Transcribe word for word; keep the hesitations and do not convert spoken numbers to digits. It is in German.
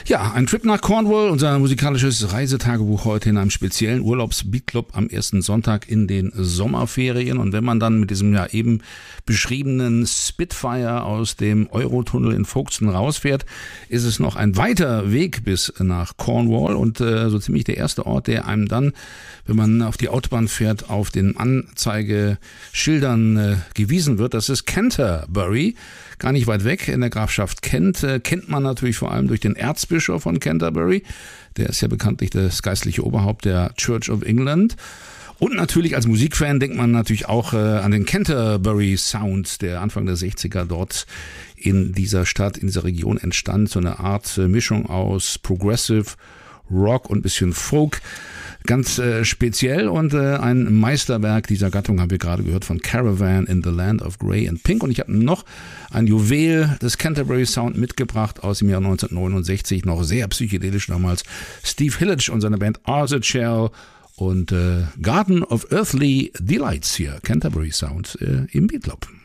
Ja, ein Trip nach Cornwall, unser musikalisches Reisetagebuch heute in einem speziellen Urlaubs-Beatclub am ersten Sonntag in den Sommerferien. Und wenn man dann mit diesem ja eben beschriebenen Spitfire aus dem Eurotunnel in Folkestone rausfährt, ist es noch ein weiter Weg bis nach Cornwall und äh, so ziemlich der erste Ort, der einem dann, wenn man auf die Autobahn fährt, auf den Anzeigeschildern äh, gewiesen wird. Das ist Canterbury, gar nicht weit weg in der Grafschaft Kent. Äh, kennt man natürlich vor allem durch den Erzbischof von Canterbury. Der ist ja bekanntlich das geistliche Oberhaupt der Church of England. Und natürlich als Musikfan denkt man natürlich auch äh, an den Canterbury Sound, der Anfang der sechziger dort in dieser Stadt, in dieser Region entstand. So eine Art äh, Mischung aus Progressive Rock und ein bisschen Folk. Ganz äh, speziell und äh, ein Meisterwerk dieser Gattung haben wir gerade gehört von Caravan in the Land of Grey and Pink. Und ich habe noch ein Juwel des Canterbury Sound mitgebracht aus dem Jahr neunzehnhundertneunundsechzig, noch sehr psychedelisch damals. Steve Hillage und seine Band Arthur Shell und äh, Garden of Earthly Delights hier, Canterbury Sound äh, im Beatclub.